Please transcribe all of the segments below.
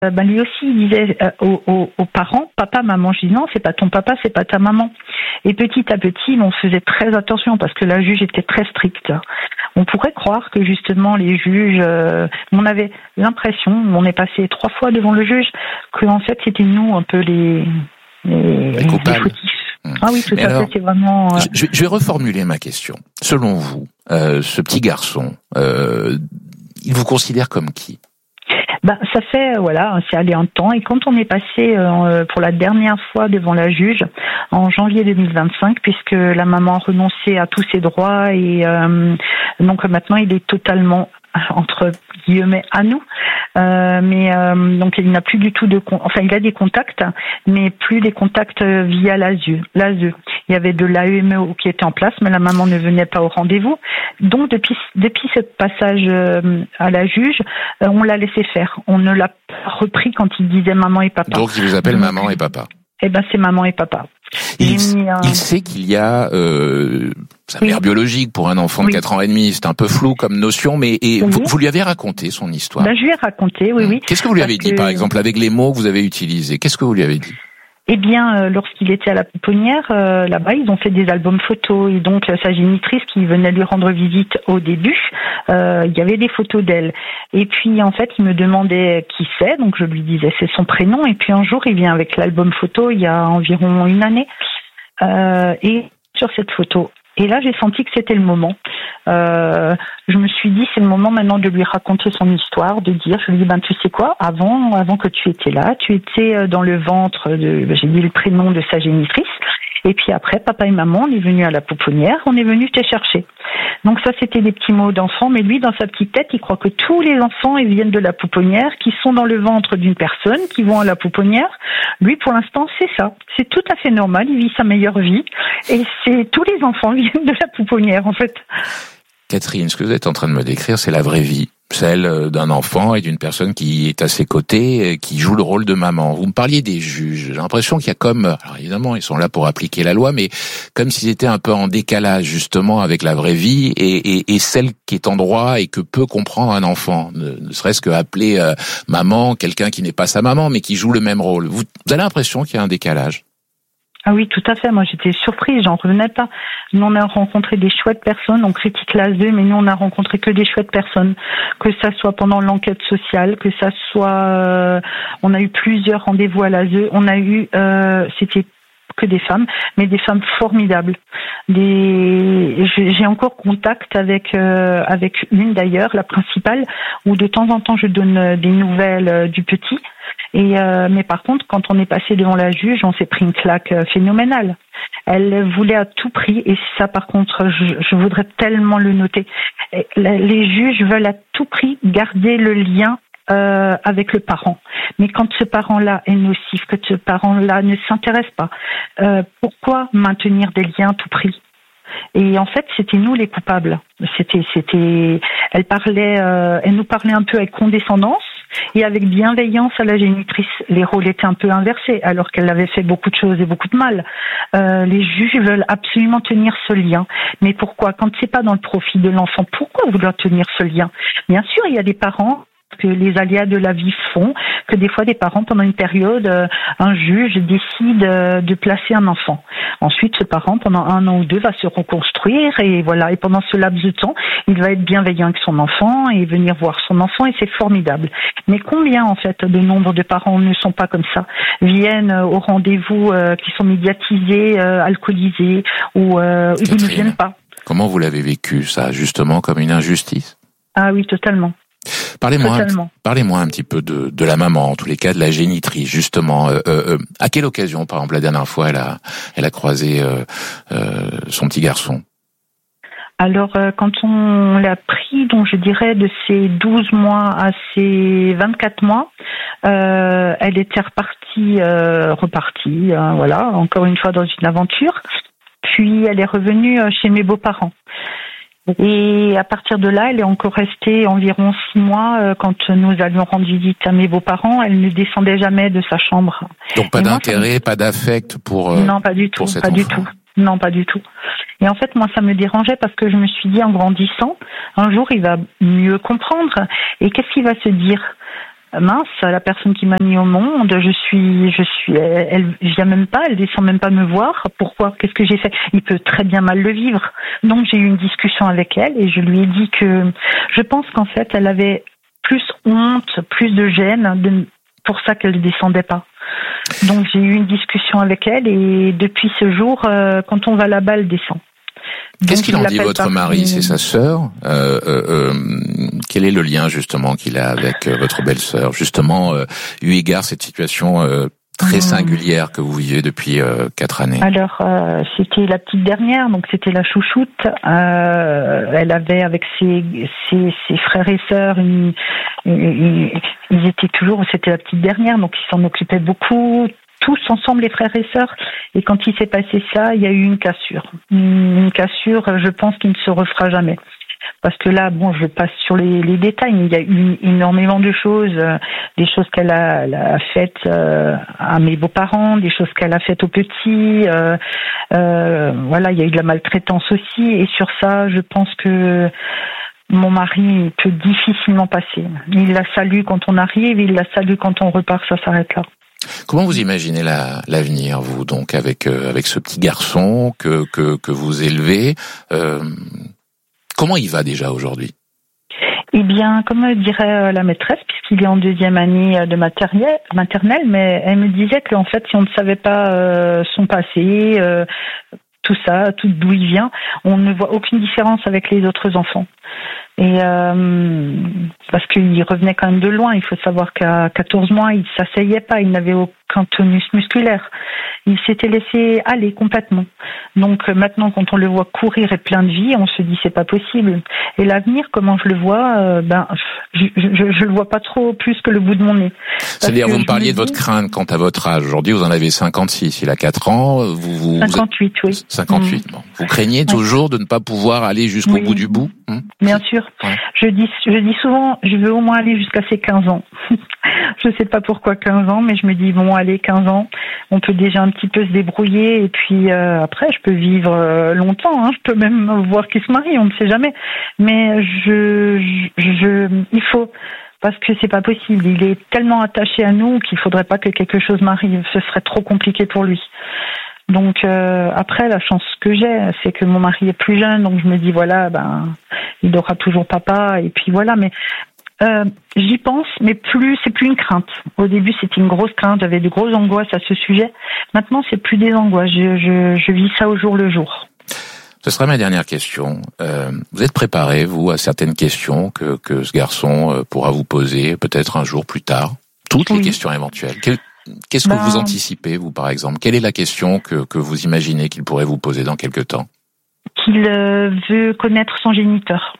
Lui aussi, il disait aux parents, papa, maman. Je dis non, c'est pas ton papa, c'est pas ta maman. Et petit à petit, on faisait très attention parce que la juge était très stricte. On pourrait croire que justement les juges, on avait l'impression, on est passé 3 fois devant le juge, que en fait c'était nous un peu les coupables. fautifs. Ah oui, tout à fait, c'est vraiment... Je vais reformuler ma question. Selon vous, ce petit garçon, il vous considère comme qui ? Ça fait, c'est allé un temps. Et quand on est passé pour la dernière fois devant la juge, en janvier 2025, puisque la maman a renoncé à tous ses droits et donc maintenant il est totalement entre guillemets à nous, donc il n'a plus du tout il a des contacts, mais plus des contacts via l'ASE. Il y avait de l'AEMO qui était en place, mais la maman ne venait pas au rendez-vous. Donc depuis ce passage à la juge, on l'a laissé faire. On ne l'a pas repris quand il disait maman et papa. Donc il vous appelle maman et papa. C'est maman et papa. Il sait qu'il y a sa mère biologique pour un enfant de 4 ans et demi, c'est un peu flou comme notion, mais vous lui avez raconté son histoire. Je lui ai raconté, oui. Qu'est-ce que vous lui avez dit, par exemple, avec les mots que vous avez utilisés? Qu'est-ce que vous lui avez dit? Lorsqu'il était à la pouponnière, là-bas, ils ont fait des albums photos. Et donc, sa génitrice qui venait lui rendre visite au début, il y avait des photos d'elle. Et puis, en fait, il me demandait qui c'est. Donc, je lui disais c'est son prénom. Et puis, un jour, il vient avec l'album photo, il y a environ 1 année. Et sur cette photo. Et là, j'ai senti que c'était le moment. Je me suis dit, c'est le moment maintenant de lui raconter son histoire, de dire, je lui dis, tu sais quoi, avant que tu étais là, tu étais dans le ventre j'ai dit le prénom de sa génitrice. Et puis après, papa et maman, on est venus à la pouponnière, on est venus te chercher. Donc ça, c'était des petits mots d'enfant, mais lui, dans sa petite tête, il croit que tous les enfants, ils viennent de la pouponnière, qui sont dans le ventre d'une personne, qui vont à la pouponnière. Lui, pour l'instant, c'est ça. C'est tout à fait normal, il vit sa meilleure vie. Et tous les enfants viennent de la pouponnière, en fait. Catherine, ce que vous êtes en train de me décrire, c'est la vraie vie. Celle d'un enfant et d'une personne qui est à ses côtés, qui joue le rôle de maman. Vous me parliez des juges. J'ai l'impression qu'il y a alors évidemment, ils sont là pour appliquer la loi, mais comme s'ils étaient un peu en décalage, justement, avec la vraie vie et celle qui est en droit et que peut comprendre un enfant. Ne serait-ce que appeler maman, quelqu'un qui n'est pas sa maman, mais qui joue le même rôle. Vous avez l'impression qu'il y a un décalage? Ah oui, tout à fait. Moi, j'étais surprise, j'en revenais pas. Nous, on a rencontré des chouettes personnes, on critique l'ASE, mais nous, on a rencontré que des chouettes personnes. Que ça soit pendant l'enquête sociale, que ça soit... on a eu plusieurs rendez-vous à l'ASE. On a eu... c'était que des femmes, mais des femmes formidables. J'ai encore contact avec une d'ailleurs, la principale, où de temps en temps, je donne des nouvelles du petit. Mais par contre, quand on est passé devant la juge, on s'est pris une claque phénoménale. Elle voulait à tout prix, et ça par contre, je voudrais tellement le noter. Les juges veulent à tout prix garder le lien avec le parent. Mais quand ce parent-là est nocif, que ce parent-là ne s'intéresse pas, pourquoi maintenir des liens à tout prix? Et en fait, c'était nous les coupables. Elle nous parlait un peu avec condescendance et avec bienveillance à la génitrice. Les rôles étaient un peu inversés, alors qu'elle avait fait beaucoup de choses et beaucoup de mal. Les juges veulent absolument tenir ce lien. Mais pourquoi? Quand c'est pas dans le profit de l'enfant, pourquoi vouloir tenir ce lien? Bien sûr, il y a des parents que les aléas de la vie font, que des fois des parents, pendant une période, un juge décide de placer un enfant. Ensuite, ce parent, pendant 1 an ou 2, va se reconstruire et voilà. Et pendant ce laps de temps, il va être bienveillant avec son enfant et venir voir son enfant et c'est formidable. Mais combien, en fait, de nombre de parents ne sont pas comme ça, viennent au rendez-vous qui sont médiatisés, alcoolisés ou ils ne viennent pas. Comment vous l'avez vécu, ça, justement, comme une injustice? Ah oui, totalement. Parlez-moi un petit peu de la maman, en tous les cas de la génitrice, justement. À quelle occasion, par exemple, la dernière fois, elle a croisé son petit garçon? Alors, quand on l'a pris, donc je dirais de ses 12 mois à ses 24 mois, elle était repartie, voilà, encore une fois dans une aventure. Puis elle est revenue chez mes beaux-parents. Et à partir de là, elle est encore restée environ 6 mois quand nous allions rendre visite à mes beaux-parents. Elle ne descendait jamais de sa chambre. Donc pas d'intérêt, pas d'affect pour non, pas du tout, pas du tout. Non, pas du tout. Et en fait, moi, ça me dérangeait parce que je me suis dit, en grandissant, un jour, il va mieux comprendre. Et qu'est-ce qu'il va se dire? mince, la personne qui m'a mis au monde, elle vient même pas, elle descend même pas me voir. Pourquoi? Qu'est-ce que j'ai fait? Il peut très bien mal le vivre. Donc j'ai eu une discussion avec elle et je lui ai dit que je pense qu'en fait elle avait plus honte, plus de gêne, pour ça qu'elle ne descendait pas. Donc j'ai eu une discussion avec elle et depuis ce jour, quand on va là-bas, elle descend. Qu'est-ce qu'il en dit votre mari? C'est sa sœur. Quel est le lien justement qu'il a avec votre belle-sœur? Justement, eu égard cette situation très singulière que vous vivez depuis 4 années. Alors, c'était la petite dernière, donc c'était la chouchoute. Elle avait avec ses frères et sœurs, ils étaient toujours, c'était la petite dernière, donc ils s'en occupaient beaucoup. Tous ensemble, les frères et sœurs. Et quand il s'est passé ça, il y a eu une cassure. Une cassure, je pense qu'il ne se refera jamais. Parce que là, bon, je passe sur les détails, mais il y a eu énormément de choses. Des choses qu'elle a faites à mes beaux-parents, des choses qu'elle a faites aux petits. Voilà, il y a eu de la maltraitance aussi. Et sur ça, je pense que mon mari peut difficilement passer. Il la salue quand on arrive, il la salue quand on repart, ça s'arrête là. Comment vous imaginez l'avenir, vous, donc, avec ce petit garçon que vous élevez? Comment il va déjà aujourd'hui? Eh bien, comme dirait la maîtresse, puisqu'il est en 2e année de maternelle, mais elle me disait qu'en fait, si on ne savait pas son passé, tout ça, tout d'où il vient, on ne voit aucune différence avec les autres enfants. Et parce qu'il revenait quand même de loin, il faut savoir qu'à 14 mois, il s'asseyait pas, il n'avait aucun tonus musculaire. Il s'était laissé aller complètement. Donc maintenant, quand on le voit courir et plein de vie, on se dit c'est pas possible. Et l'avenir, comment je le vois, je le vois pas trop plus que le bout de mon nez. C'est-à-dire, vous me parliez de votre crainte quant à votre âge. Aujourd'hui, vous en avez 56. Il a 4 ans. 58, oui. 58. Bon. Vous craignez toujours de ne pas pouvoir aller jusqu'au bout du bout? Bien sûr. Ouais. Je dis souvent, je veux au moins aller jusqu'à ses 15 ans. Je sais pas pourquoi 15 ans, mais je me dis, bon, allez, 15 ans, on peut déjà un petit peu se débrouiller, et puis après, je peux vivre longtemps, hein, je peux même voir qu'il se marie, on ne sait jamais. Mais il faut, parce que c'est pas possible, il est tellement attaché à nous qu'il faudrait pas que quelque chose m'arrive, ce serait trop compliqué pour lui. Donc après, la chance que j'ai, c'est que mon mari est plus jeune, donc je me dis voilà, il aura toujours papa, et puis voilà. Mais j'y pense, mais c'est plus une crainte. Au début, c'était une grosse crainte, j'avais de grosses angoisses à ce sujet. Maintenant, c'est plus des angoisses. Je vis ça au jour le jour. Ce sera ma dernière question. Vous êtes préparé, vous, à certaines questions que ce garçon pourra vous poser, peut-être un jour plus tard? Toutes les questions éventuelles. Qu'est-ce que vous anticipez, vous, par exemple? Quelle est la question que vous imaginez qu'il pourrait vous poser dans quelque temps? Qu'il veut connaître son géniteur.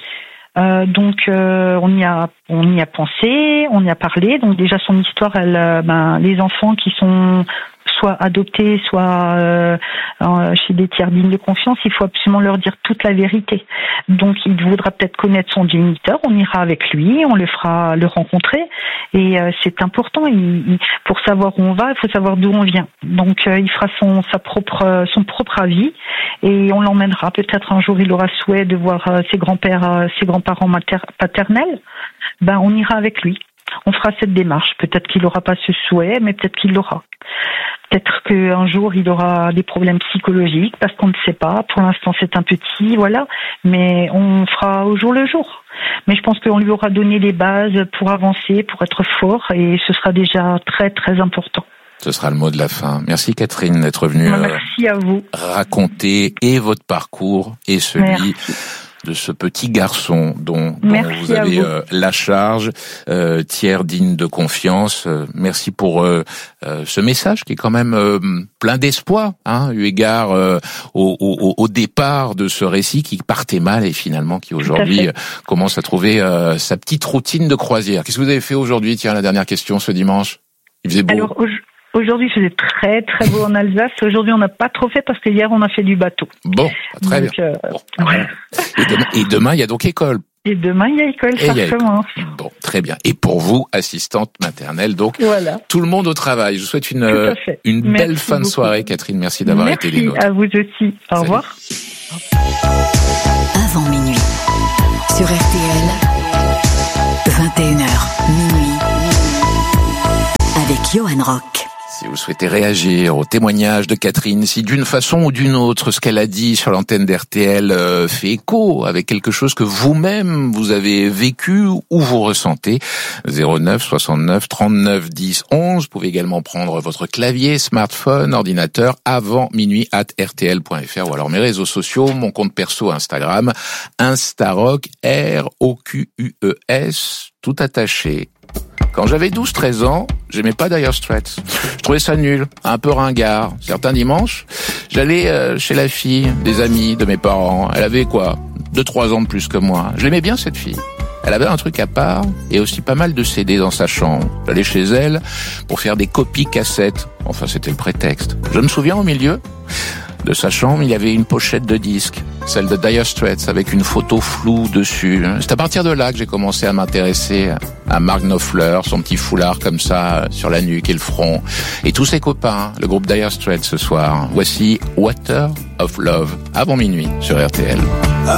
Donc on y a pensé, on y a parlé. Donc déjà son histoire, les enfants qui sont soit adoptés, soit chez des tiers dignes de confiance, il faut absolument leur dire toute la vérité. Donc il voudra peut-être connaître son géniteur, on ira avec lui, on le fera le rencontrer, et c'est important. Pour savoir où on va, il faut savoir d'où on vient. Donc il fera son propre avis, et on l'emmènera. Peut-être un jour il aura souhait de voir ses grands-parents paternels. On ira avec lui. On fera cette démarche. Peut-être qu'il n'aura pas ce souhait, mais peut-être qu'il l'aura. Peut-être qu'un jour, il aura des problèmes psychologiques, parce qu'on ne sait pas. Pour l'instant, c'est un petit, voilà. Mais on fera au jour le jour. Mais je pense qu'on lui aura donné les bases pour avancer, pour être fort, et ce sera déjà très, très important. Ce sera le mot de la fin. Merci Catherine d'être venue Merci à vous. Raconter et votre parcours et celui de ce petit garçon dont vous avez la charge, tiers digne de confiance. Merci pour ce message qui est quand même plein d'espoir, eu égard au départ de ce récit qui partait mal et finalement qui aujourd'hui commence à trouver sa petite routine de croisière. Qu'est-ce que vous avez fait aujourd'hui? Tiens, la dernière question, ce dimanche. Il faisait beau. Alors, aujourd'hui, il faisait très, très beau en Alsace. Aujourd'hui, on n'a pas trop fait parce que hier, on a fait du bateau. Bon, très bien. Voilà. Et demain, il y a donc école. Et demain, il y a école, ça recommence. Bon, très bien. Et pour vous, assistante maternelle, donc, tout le monde au travail. Je vous souhaite une belle fin de soirée, Catherine. Merci d'avoir été des nôtres. Merci à vous aussi. Au revoir. Avant minuit, sur RTL, 21h, minuit. avec Johan Rock. Si vous souhaitez réagir au témoignage de Catherine, si d'une façon ou d'une autre, ce qu'elle a dit sur l'antenne d'RTL fait écho avec quelque chose que vous-même vous avez vécu ou vous ressentez, 09 69 39 10 11. Vous pouvez également prendre votre clavier, smartphone, ordinateur avant minuit @rtl.fr ou alors mes réseaux sociaux, mon compte perso Instagram, Instarock, ROQUES, tout attaché. Quand j'avais 12-13 ans, j'aimais pas Dire Straits. Je trouvais ça nul, un peu ringard. Certains dimanches, j'allais chez la fille des amis de mes parents. Elle avait 2-3 ans de plus que moi. Je l'aimais bien cette fille. Elle avait un truc à part et aussi pas mal de CD dans sa chambre. J'allais chez elle pour faire des copies cassettes. Enfin, c'était le prétexte. Je me souviens au milieu de sa chambre, il y avait une pochette de disque, celle de Dire Straits, avec une photo floue dessus. C'est à partir de là que j'ai commencé à m'intéresser à Mark Knopfler, son petit foulard comme ça sur la nuque et le front, et tous ses copains, le groupe Dire Straits ce soir. Voici Water of Love, avant minuit sur RTL. I